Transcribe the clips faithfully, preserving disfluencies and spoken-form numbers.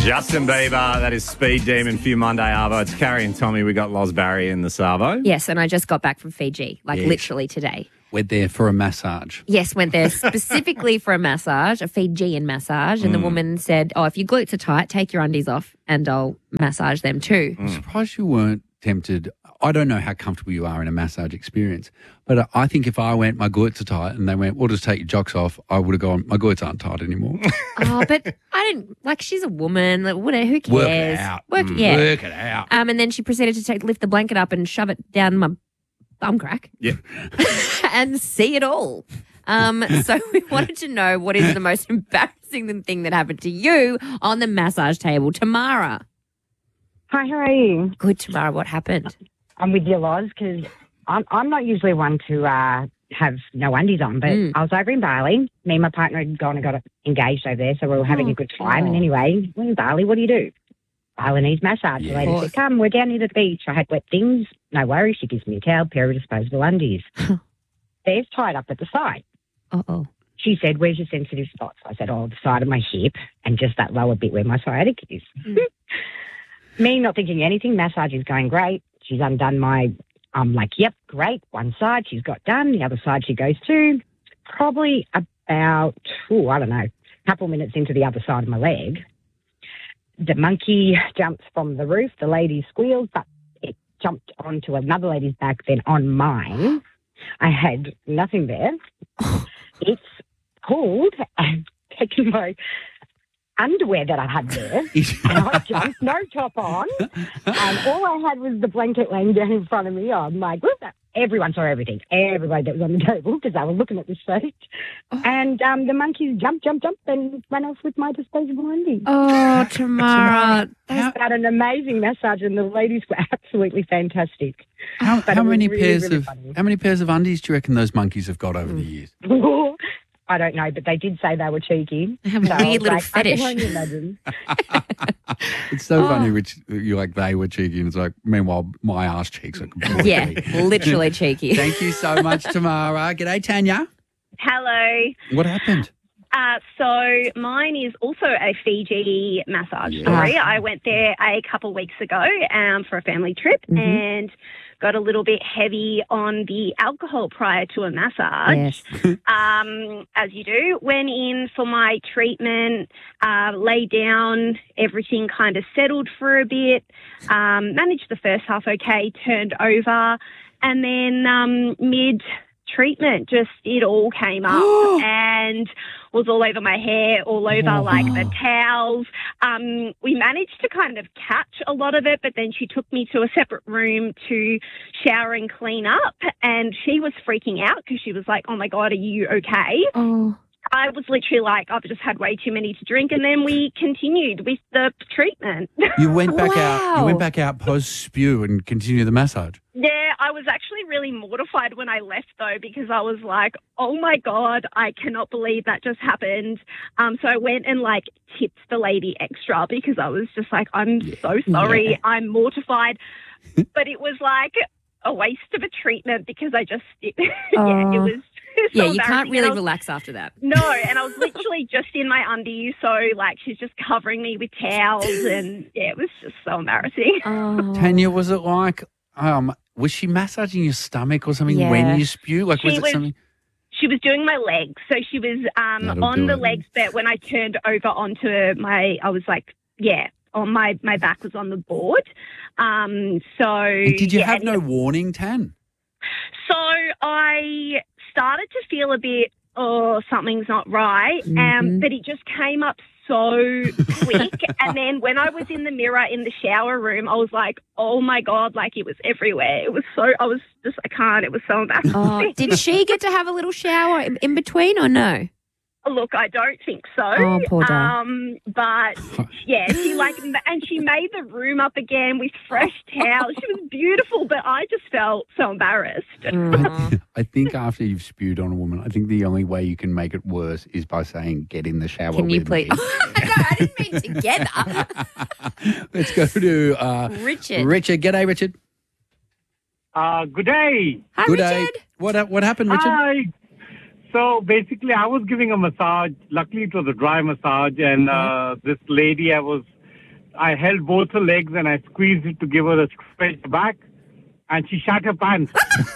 Justin Bieber, that is Speed Demon for your Monday Arvo. It's Carrie and Tommy. We got Loz Barry in the Savo. Yes, and I just got back from Fiji, like Yes. literally today. Went there for a massage. Yes, went there specifically for a massage, a Fijian massage, and the woman said, oh, if your glutes are tight, take your undies off and I'll massage them too. I'm surprised you weren't tempted. I don't know how comfortable you are in a massage experience, but I think if I went, my glutes are tight, and they went, well, just take your jocks off, I would have gone, my glutes aren't tight anymore. Oh, but I didn't, like, she's a woman. Like, what, who cares? Work it out. Work, Mm, yeah. Work it out. Um, and then she proceeded to take, lift the blanket up and shove it down my bum crack. Yeah. And see it all. Um, so we wanted to know what is the most embarrassing thing that happened to you on the massage table. Tamara. Hi, how are you? Good, Tamara. What happened? I'm with you, Loz, because I'm, I'm not usually one to uh, have no undies on, but Mm. I was over in Bali. Me and my partner had gone and got engaged over there, so we were having Oh, a good time. oh. And anyway, we're in Bali, what do you do? Balinese massage. Yeah. The lady Of said, come, we're down near the beach. I had wet things. No worries. She gives me a towel, pair of disposable undies. They're tied up at the side. Uh-oh. She said, where's your sensitive spots? I said, oh, the side of my hip and just that lower bit where my sciatic is. Mm. Me not thinking anything, massage is going great. She's undone my, I'm like, yep, great. One side she's got done. The other side she goes to. Probably about, oh, I don't know, a couple minutes into the other side of my leg. The monkey jumps from the roof. The lady squeals, but it jumped onto another lady's back, then on mine. I had nothing there. It's pulled and taken my underwear that I had there, and I jumped, no top on, and all I had was the blanket laying down in front of me. I'm like, whoop, everyone saw everything, everybody that was on the table, because they were looking at the stage. And um, the monkeys jumped, jumped, jumped, and ran off with my disposable undies. Oh, Tamara. I had an amazing massage, and the ladies were absolutely fantastic. How, But how it was many really, pairs really of funny. how many pairs of undies do you reckon those monkeys have got over the years? I don't know, but they did say they were cheeky. They have a So I weird was little like, fetish. I can only imagine. It's so Oh. funny, which you're like they were cheeky, and it's like meanwhile my ass cheeks are completely. Yeah, literally cheeky. Thank you so much, Tamara. G'day, Tanya. Hello. What happened? Uh, so mine is also a Fiji massage Yeah. story. I went there a couple of weeks ago um, for a family trip Mhm. and got a little bit heavy on the alcohol prior to a massage. Yes. Um, as you do. Went in for my treatment, uh, lay down, everything kind of settled for a bit, um, managed the first half okay, turned over, and then um, mid treatment, just it all came up and was all over my hair, all over Oh. like the towels. Um, we managed to kind of catch a lot of it, but then she took me to a separate room to shower and clean up, and she was freaking out because she was like, oh my God, are you okay? Oh. I was literally like, I've just had way too many to drink, and then we continued with the treatment. You went back out. You Wow. went back out post spew and continued the massage. Yeah, I was actually really mortified when I left, though, because I was like, oh, my God, I cannot believe that just happened. Um, so I went and, like, tipped the lady extra because I was just like, I'm so sorry. Yeah. I'm mortified. But it was like a waste of a treatment because I just, it, yeah, Oh. it was so Yeah, you can't embarrassing. really And I was- relax after that. No, and I was literally just in my undies, so, like, she's just covering me with towels, and, yeah, it was just so embarrassing. Oh. Tanya, was it like um was she massaging your stomach or something Yeah. when you spew? Like was She it was- something? She was doing my legs, so she was um, That'll on do the it. legs, but when I turned over onto my, I was like, yeah, on my, my back was on the board. Um, so And did you yeah, have and- no warning, Tan? So I started to feel a bit, oh, something's not right, um, Mhm. but it just came up so quick. And then when I was in the mirror in the shower room, I was like, oh my God, like it was everywhere. It was so, I was just, I can't, it was so embarrassing. Oh, did she get to have a little shower in, in between or no? Look, I don't think so. Oh, poor doll. Um, but yeah, she like, and she made the room up again with fresh towels. She was beautiful, but I just felt so embarrassed. Mm. I think after you've spewed on a woman, I think the only way you can make it worse is by saying, get in the shower Can you with please? me. no, I didn't mean together. Let's go to uh, Richard. Richard. G'day, Richard. Uh, good day. Hi, Good Richard. day. What, hap- what happened, Richard? Hi. So basically, I was giving a massage. Luckily, it was a dry massage, and uh, this lady I was I held both her legs and I squeezed it to give her a stretch back, and she shat her pants.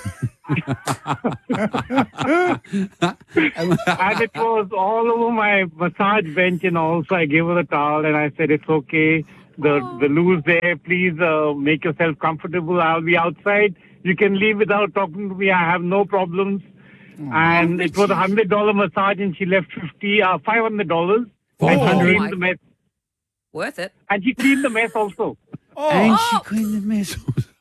And it was all over my massage bench and all, so I gave her the towel and I said, it's okay. The the loo's there. Please uh, make yourself comfortable. I'll be outside. You can leave without talking to me. I have no problems. And it was a hundred dollar massage, and she left fifty, uh, five hundred dollars. Five And she hundred. cleaned the mess. Worth it. And she cleaned the mess also. And Oh. she cleaned the mess.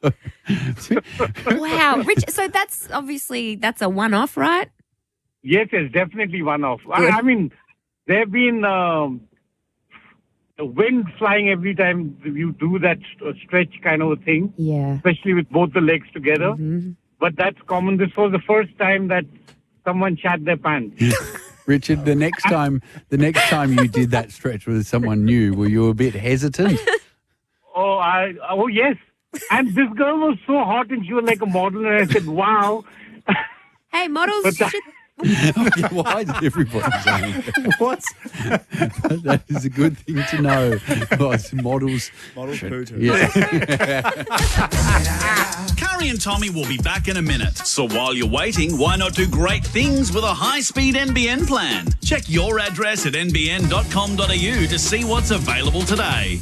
Wow, Rich. So that's obviously that's a one-off, right? Yes, it's definitely one off. I, Good. I mean, there have been um, the wind flying every time you do that uh, stretch kind of a thing, Yeah. especially with both the legs together. Mm-hmm. But that's common. This was the first time that someone shat their pants. Richard, the next time, the next time you did that stretch with someone new, were you a bit hesitant? Oh, I oh yes. And this girl was so hot, and she was like a model, and I said, "Wow." Hey, models But that- should. Why is everybody saying that? What? That is a good thing to know. Guys, models. Models poo too. Yeah. Curry and Tommy will be back in a minute. So while you're waiting, why not do great things with a high-speed N B N plan? Check your address at n b n dot com dot a u to see what's available today.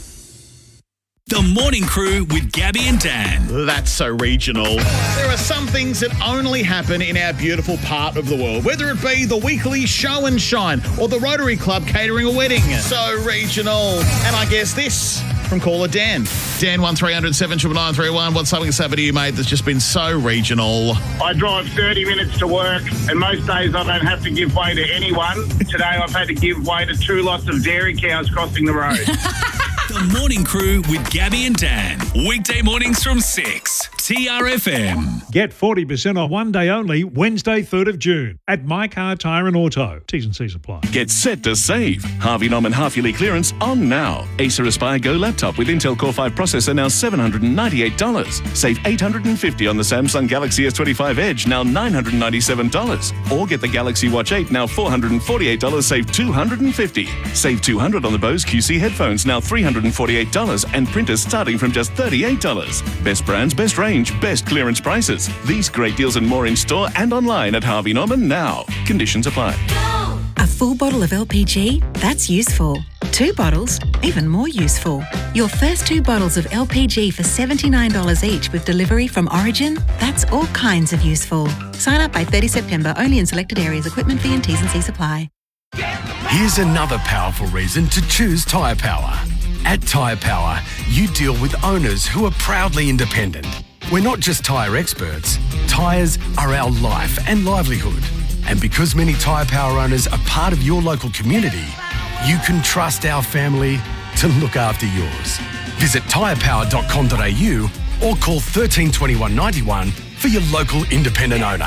The Morning Crew with Gabby and Dan. That's so regional. There are some things that only happen in our beautiful part of the world, whether it be the weekly show and shine or the Rotary Club catering a wedding. So regional. And I guess this from caller Dan. Dan one three hundred seven nine nine three one. What's something that's happened to you, mate, that's just been so regional? I drive thirty minutes to work, and most days I don't have to give way to anyone. Today I've had to give way to two lots of dairy cows crossing the road. The Morning Crew with Gabby and Dan. Weekday mornings from six. T R F M. Get forty percent off one day only, Wednesday, third of June, at My Car Tyre and Auto. T's and C's apply. Get set to save. Harvey Norman half-yearly clearance on now. Acer Aspire Go laptop with Intel Core five processor now seven hundred ninety-eight dollars. Save eight hundred fifty dollars on the Samsung Galaxy S twenty-five Edge, now nine hundred ninety-seven dollars. Or get the Galaxy Watch eight, now four hundred forty-eight dollars, save two hundred fifty dollars. Save two hundred dollars on the Bose Q C headphones, now three hundred forty-eight dollars, and printers starting from just thirty-eight dollars. Best brands, best range, best clearance prices. These great deals and more in store and online at Harvey Norman now. Conditions apply. A full bottle of L P G? That's useful. Two bottles? Even more useful. Your first two bottles of L P G for seventy-nine dollars each with delivery from Origin? That's all kinds of useful. Sign up by thirtieth September, only in selected areas. Equipment fee and T's and C's apply. Here's another powerful reason to choose Tyre Power. At Tyre Power, you deal with owners who are proudly independent. We're not just tyre experts. Tyres are our life and livelihood. And because many Tyre Power owners are part of your local community, you can trust our family to look after yours. Visit tyre power dot com dot a u or call one three two one nine one for your local independent owner.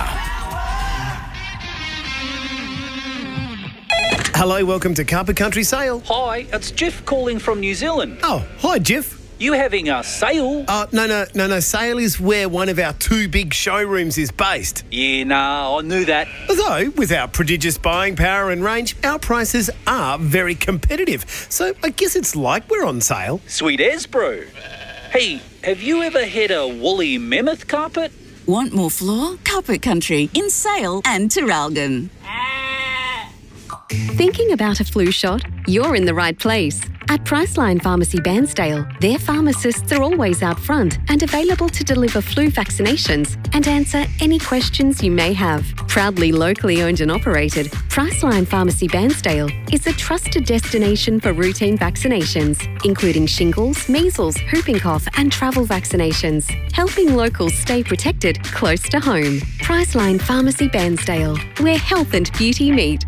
Hello, welcome to Carpet Country Sale. Hi, it's Jeff calling from New Zealand. Oh, hi, Jeff. You having a sale? Uh, no, no, no, no. Sale is where one of our two big showrooms is based. Yeah, nah, I knew that. Although, with our prodigious buying power and range, our prices are very competitive. So I guess it's like we're on sale. Sweet as, bro. Hey, have you ever had a woolly mammoth carpet? Want more floor? Carpet Country in Sale and Terralgan. Thinking about a flu shot? You're in the right place. At Priceline Pharmacy Bairnsdale, their pharmacists are always out front and available to deliver flu vaccinations and answer any questions you may have. Proudly locally owned and operated, Priceline Pharmacy Bairnsdale is a trusted destination for routine vaccinations, including shingles, measles, whooping cough and travel vaccinations, helping locals stay protected close to home. Priceline Pharmacy Bairnsdale, where health and beauty meet.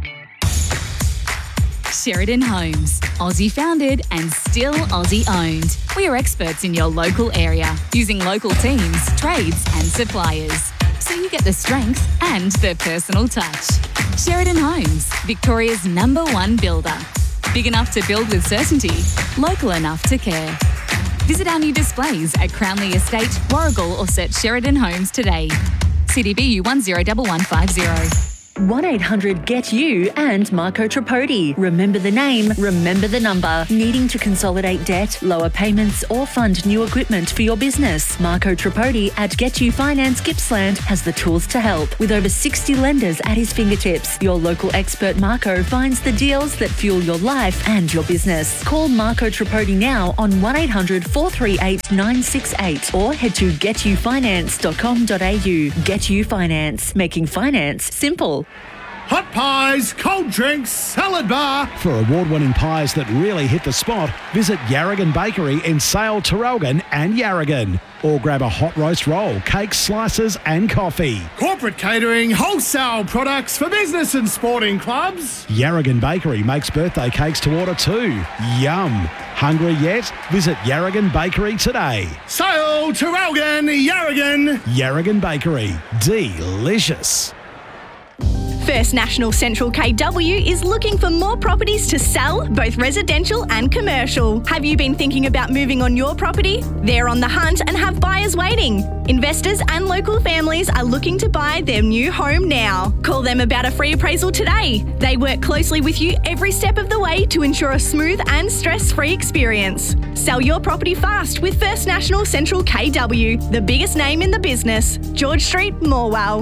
Sheridan Homes, Aussie founded and still Aussie owned. We are experts in your local area, using local teams, trades and suppliers. So you get the strength and the personal touch. Sheridan Homes, Victoria's number one builder. Big enough to build with certainty, local enough to care. Visit our new displays at Crownley Estate, Warrigal or search Sheridan Homes today. C D B U one zero one one five zero. one eight hundred get you and Marco Tripodi. Remember the name, remember the number. Needing to consolidate debt, lower payments or fund new equipment for your business? Marco Tripodi at Get You Finance Gippsland has the tools to help. With over sixty lenders at his fingertips, your local expert Marco finds the deals that fuel your life and your business. Call Marco Tripodi now on one eight hundred four three eight nine six eight or head to get you finance dot com dot a u. Get You Finance, making finance simple. Hot pies, cold drinks, salad bar. For award-winning pies that really hit the spot, visit Yarragon Bakery in Sale, Terralgan and Yarragon. Or grab a hot roast roll, cakes, slices and coffee. Corporate catering, wholesale products for business and sporting clubs. Yarragon Bakery makes birthday cakes to order too. Yum. Hungry yet? Visit Yarragon Bakery today. Sale, Terralgan, Yarragon. Yarragon Bakery. Delicious. First National Central K W is looking for more properties to sell, both residential and commercial. Have you been thinking about moving on your property? They're on the hunt and have buyers waiting. Investors and local families are looking to buy their new home now. Call them about a free appraisal today. They work closely with you every step of the way to ensure a smooth and stress-free experience. Sell your property fast with First National Central K W, the biggest name in the business. George Street, Morwell.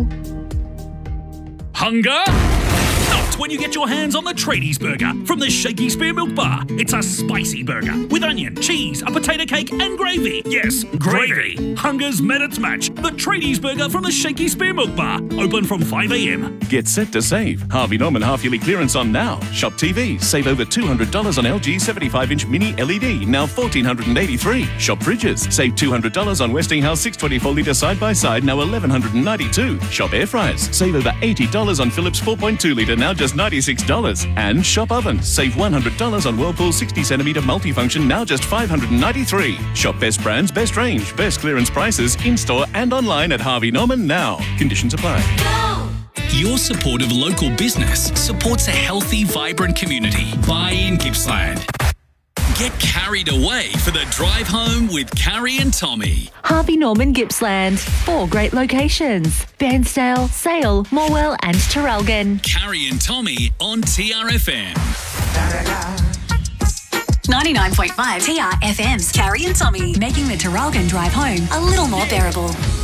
Hunger? Not when you get your hands on the Tradies Burger from the Shaky Spear Milk Bar. It's a spicy burger with onion, cheese, a potato cake and gravy. Yes, gravy. Hunger's met its match. The Tradies Burger from the Shaky Spear Milk Bar. Open from five a m. Get set to save. Harvey Norman half-yearly clearance on now. Shop T V. Save over two hundred dollars on L G seventy-five inch mini L E D. Now one thousand four hundred eighty-three dollars. Shop Fridges. Save two hundred dollars on Westinghouse six twenty-four litre side-by-side. Now one thousand one hundred ninety-two dollars. Shop Air Fryers. Save over eighty dollars on Philips four point two litre. Now just ninety-six dollars. And Shop Ovens. Save one hundred dollars on Whirlpool sixty centimetre multifunction. Now just five hundred ninety-three dollars. Shop best brands, best range, best clearance prices in-store and online at Harvey Norman now. Conditions apply. Your support of local business supports a healthy, vibrant community. Buy in Gippsland. Get carried away for the drive home with Carrie and Tommy. Harvey Norman Gippsland. Four great locations. Bairnsdale, Sale, Morwell and Terralgan. Carrie and Tommy on T R F M. ninety-nine point five T R F M's Carrie and Tommy, making the Terralgan drive home a little more bearable.